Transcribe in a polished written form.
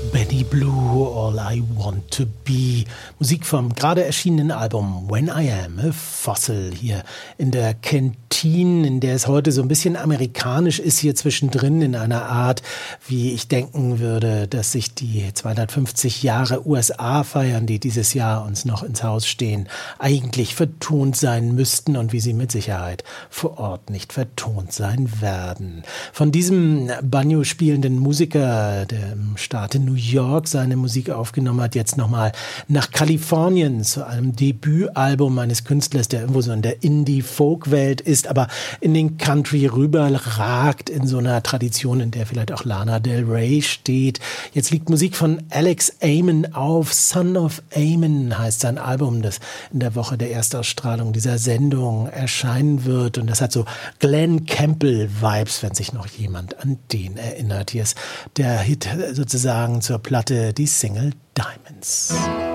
Benny Blue, All I Want to Be. Musik vom gerade erschienenen Album When I Am a Fossil hier in der Kantine, in der es heute so ein bisschen amerikanisch ist, hier zwischendrin in einer Art, wie ich denken würde, dass sich die 250 Jahre USA feiern, die dieses Jahr uns noch ins Haus stehen, eigentlich vertont sein müssten und wie sie mit Sicherheit vor Ort nicht vertont sein werden. Von diesem Banjo spielenden Musiker, der im Staat in New York seine Musik aufgenommen hat, jetzt nochmal nach Kalifornien zu einem Debütalbum eines Künstlers, der irgendwo so in der Indie-Folk-Welt ist, aber in den Country rüber ragt, in so einer Tradition, in der vielleicht auch Lana Del Rey steht. Jetzt liegt Musik von Alex Amon auf. Son of Amon heißt sein Album, das in der Woche der Erstausstrahlung dieser Sendung erscheinen wird. Und das hat so Glenn Campbell-Vibes, wenn sich noch jemand an den erinnert. Hier ist der Hit sozusagen zur Platte, die Single Diamonds.